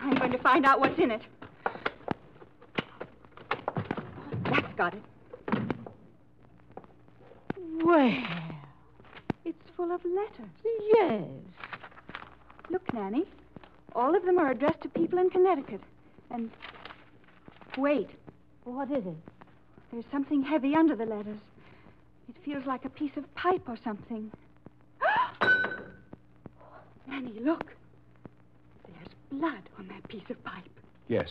I'm going to find out what's in it. That's got it. Well, It's full of letters. yes. Look, Nanny. All of them are addressed to people in Connecticut. And wait, What is it? there's something heavy under the letters. It feels like a piece of pipe or something. Nanny, look. There's blood on that piece of pipe. Yes.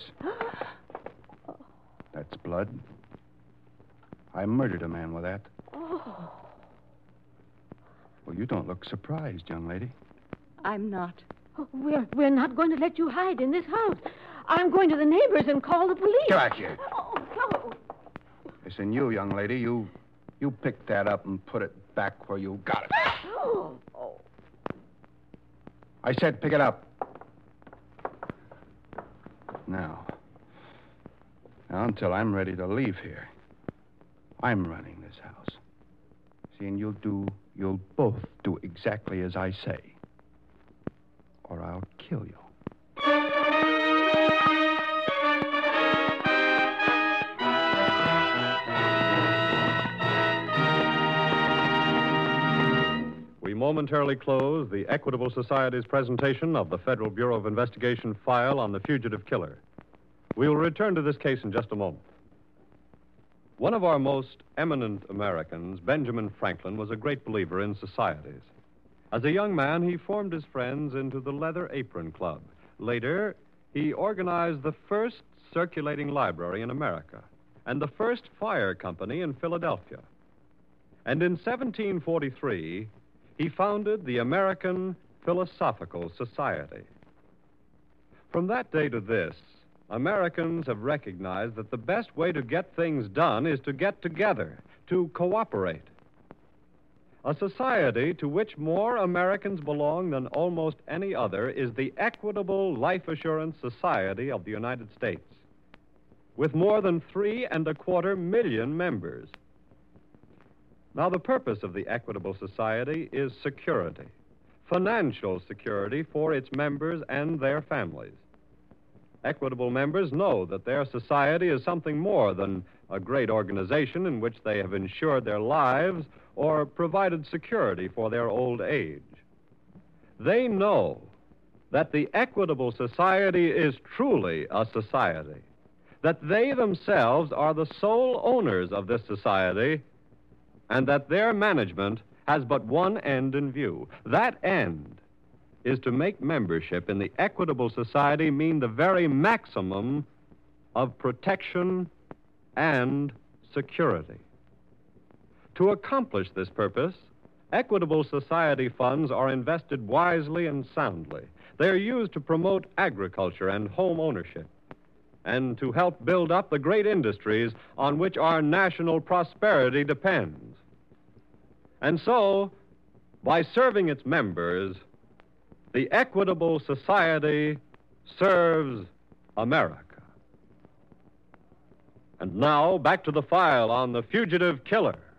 That's blood. I murdered a man with that. Oh. Well, you don't look surprised, young lady. I'm not. We're not going to let you hide in this house. I'm going to the neighbors and call the police. Get back here. Oh, no. Listen, you, young lady, you pick that up and put it back where you got it. Oh. I said pick it up. Now, until I'm ready to leave here, I'm running this house. See, and you'll both do exactly as I say, or I'll kill you. We momentarily close the Equitable Society's presentation of the Federal Bureau of Investigation file on the fugitive killer. We will return to this case in just a moment. One of our most eminent Americans, Benjamin Franklin, was a great believer in societies. As a young man, he formed his friends into the Leather Apron Club. Later, he organized the first circulating library in America and the first fire company in Philadelphia. And in 1743, he founded the American Philosophical Society. From that day to this, Americans have recognized that the best way to get things done is to get together, to cooperate. A society to which more Americans belong than almost any other is the Equitable Life Assurance Society of the United States, with more than 3.25 million members. Now, the purpose of the Equitable Society is security, financial security for its members and their families. Equitable members know that their society is something more than a great organization in which they have insured their lives or provided security for their old age. They know that the Equitable Society is truly a society, that they themselves are the sole owners of this society, and that their management has but one end in view. That end is to make membership in the Equitable Society mean the very maximum of protection and security. To accomplish this purpose, Equitable Society funds are invested wisely and soundly. They are used to promote agriculture and home ownership, and to help build up the great industries on which our national prosperity depends. And so, by serving its members, the Equitable Society serves America. And now, back to the file on the fugitive killer.